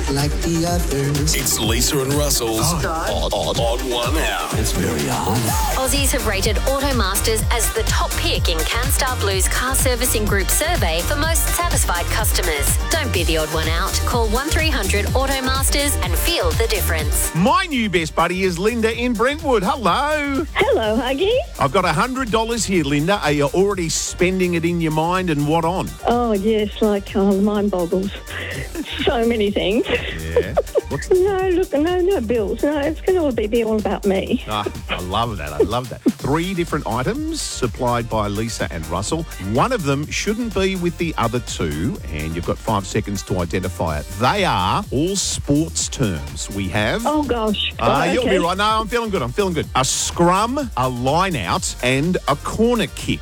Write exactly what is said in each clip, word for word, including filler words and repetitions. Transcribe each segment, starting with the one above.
like the others. It's Lisa and Russell's oh. Odd, Odd One Out. It's very odd. Aussies have rated Automasters as the top pick in CanStar Blue's car servicing group survey for most satisfied customers. Don't be the odd one out. Call one three hundred Automasters and feel the difference. My new best buddy is Linda in Brentwood. Hello. Hello, Huggy. I've got one hundred dollars here, Linda. Are you already spending it in your mind, and what on? Oh, yes, like oh, the mind boggles. So many things. Yeah. What's No, look, no, no bills. No, it's going to all be all about me. Ah, I love that. I love that. Three different items supplied by Lisa and Russell. One of them shouldn't be with the other two, and you've got five seconds to identify it. They are all sports terms. We have... Oh, gosh. Ah, Oh, you'll okay. be right. No, I'm feeling good. I'm feeling good. A scrum, a line out, and a corner kick.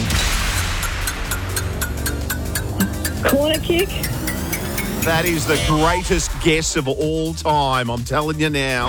Corner kick. That is the greatest guess of all time. I'm telling you now.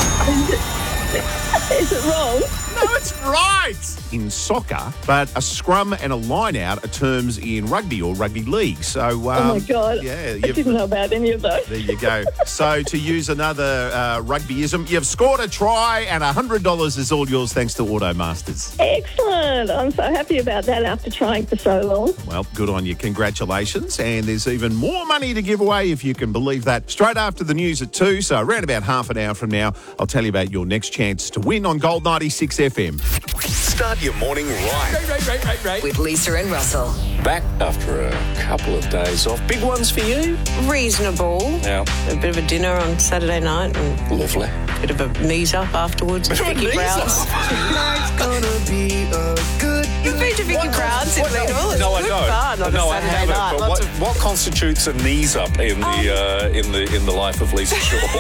Is it wrong? No, it's right. In soccer, but a scrum and a line out are terms in rugby or rugby league. So, um, Oh, my God. yeah, I you've, didn't know about any of those. there you go. So, to use another uh, rugbyism, you've scored a try, and one hundred dollars is all yours thanks to Automasters. Excellent. I'm so happy about that after trying for so long. Well, good on you. Congratulations. And there's even more money to give away, if you can believe that. Straight after the news at two, so around about half an hour from now, I'll tell you about your next chance to win on Gold ninety-six F M. Start your morning right. Right, right, right, right, right. With Lisa and Russell. Back after a couple of days off. Big ones for you? Reasonable. Yeah. A bit of a dinner on Saturday night and Lovely. a bit of a meet up afterwards with Vicky Browns. Tonight's gonna be a good You've been to Vicky Browns in Leadville. It's No, I good don't. fun on no, a I Saturday haven't. night. But Lots what, of what constitutes a knees up in the uh, in the in the life of Lisa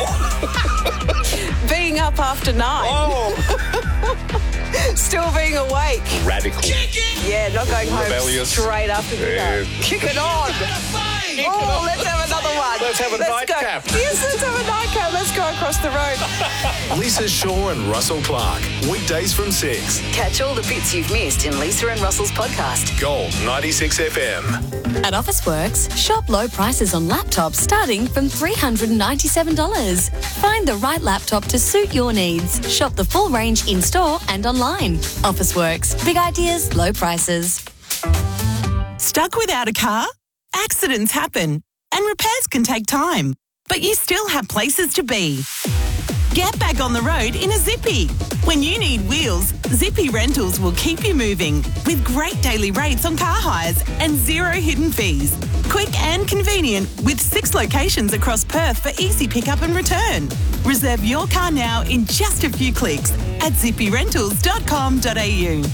Shaw? being up after nine. Oh, Still being awake. radical. Yeah, not going home Rebellious. straight after dinner. Yeah. Kick it on. Oh, let's have another one. Let's have a go. nightcap. Yes, let's have a nightcap. Let's go across the road. Lisa Shaw and Russell Clark. Weekdays from six. Catch all the bits you've missed in Lisa and Russell's podcast. Gold ninety-six F M. At Officeworks, shop low prices on laptops starting from three hundred ninety-seven dollars. Find the right laptop to suit your needs. Shop the full range in-store and online. Officeworks. Big ideas, low prices. Stuck without a car? Accidents happen and repairs can take time, but you still have places to be. Get back on the road in a Zippy. When you need wheels, Zippy Rentals will keep you moving with great daily rates on car hires and zero hidden fees. Quick and convenient with six locations across Perth for easy pickup and return. Reserve your car now in just a few clicks at zippy rentals dot com dot a u.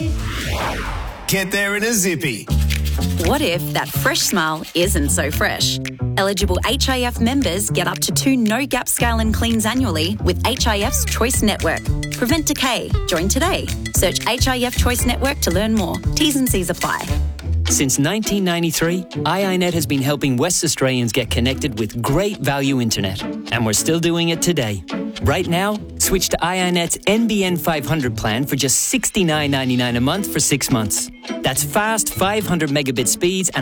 Get there in a zippy. What if that fresh smile isn't so fresh? Eligible H I F members get up to two no-gap scale and cleans annually with H I F's Choice Network. Prevent decay. Join today. Search H I F Choice Network to learn more. T's and C's apply. Since nineteen ninety-three, I I Net has been helping West Australians get connected with great value internet. And we're still doing it today. Right now, switch to I I Net's N B N five hundred plan for just sixty-nine ninety-nine a month for six months. That's fast five hundred megabit speeds and